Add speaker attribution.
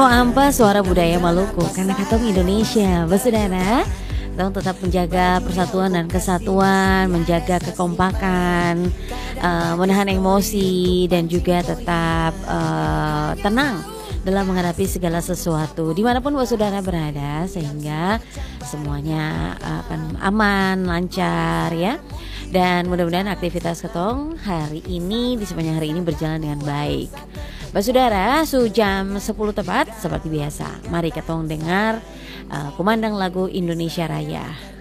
Speaker 1: Ampas suara budaya Maluku karena katong Indonesia, bersaudara. Katong tetap menjaga persatuan dan kesatuan, menjaga kekompakan, menahan emosi dan juga tetap tenang dalam menghadapi segala sesuatu dimanapun saudara berada, sehingga semuanya akan aman, lancar ya. Dan mudah-mudahan aktivitas ketong hari ini di sepanjang hari ini berjalan dengan baik. Saudara, jam 10 tepat seperti biasa. Mari ketong dengar kumandang lagu Indonesia Raya.